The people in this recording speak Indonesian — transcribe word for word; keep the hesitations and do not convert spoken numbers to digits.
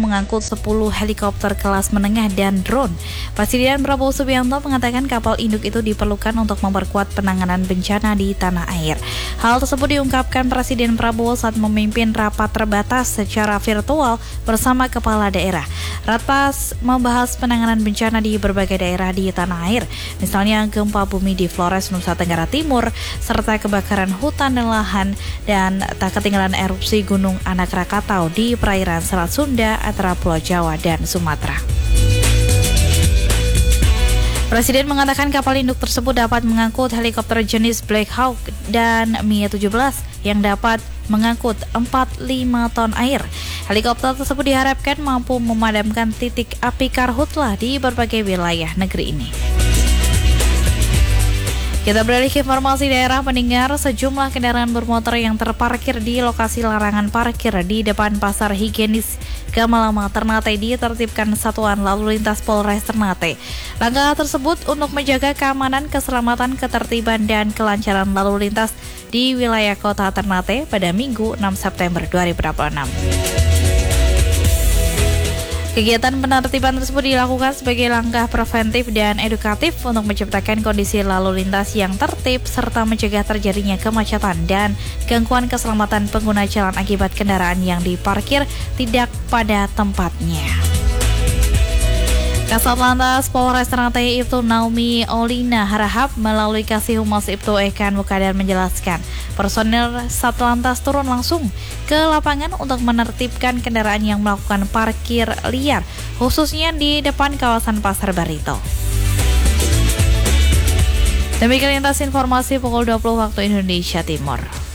mengangkut sepuluh helikopter kelas menengah dan drone. Presiden Prabowo Subianto mengatakan kapal induk itu diperlukan untuk memperkuat penanganan bencana di tanah air. Hal tersebut diungkapkan Presiden Prabowo saat memimpin rapat terbatas secara virtual bersama kepala daerah. Ratas membahas penanganan bencana di berbagai daerah di tanah air, misalnya gempa bumi di Flores, Nusa Tenggara Timur, serta kebakaran hutan dan lahan, dan tak ketinggalan erupsi Gunung Anak Rakatau di perairan Selat Sunda antara Pulau Jawa dan Sumatera. Presiden mengatakan kapal induk tersebut dapat mengangkut helikopter jenis Black Hawk dan Mi tujuh belas yang dapat mengangkut empat puluh lima ton air. Helikopter tersebut diharapkan mampu memadamkan titik api karhutlah di berbagai wilayah negeri ini. Kita beralih ke informasi daerah. Pendengar, sejumlah kendaraan bermotor yang terparkir di lokasi larangan parkir di depan Pasar Higienis Gamalama Ternate ditertibkan Satuan Lalu Lintas Polres Ternate. Langkah tersebut untuk menjaga keamanan, keselamatan, ketertiban, dan kelancaran lalu lintas di wilayah kota Ternate pada Minggu enam September dua ribu dua puluh enam. Kegiatan penertiban tersebut dilakukan sebagai langkah preventif dan edukatif untuk menciptakan kondisi lalu lintas yang tertib serta mencegah terjadinya kemacetan dan gangguan keselamatan pengguna jalan akibat kendaraan yang diparkir tidak pada tempatnya. Kasat Lantas Polres Ternate Ibtu Naomi Olina harahap melalui Kasih Humas Ibtu Ekan Mukadar menjelaskan personil Satlantas turun langsung ke lapangan untuk menertibkan kendaraan yang melakukan parkir liar, khususnya di depan kawasan Pasar Barito. Demikian lintas informasi pukul dua puluh waktu Indonesia Timur.